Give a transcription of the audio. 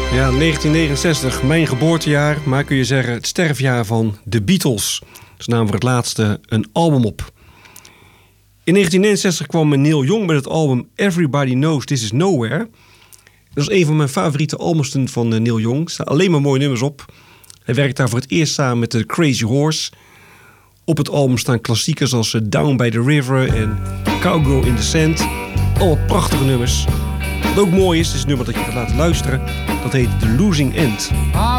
Ja, 1969, mijn geboortejaar, maar kun je zeggen het sterfjaar van de Beatles. Ze namen voor het laatste een album op. In 1969 kwam Neil Young met het album Everybody Knows This Is Nowhere. Dat is een van mijn favoriete albums van Neil Young. Er staan alleen maar mooie nummers op. Hij werkt daar voor het eerst samen met de Crazy Horse. Op het album staan klassiekers als Down by the River en Cowgirl in the Sand. Allemaal prachtige nummers. Wat ook mooi is het nummer dat je gaat laten luisteren. Dat heet The Losing End.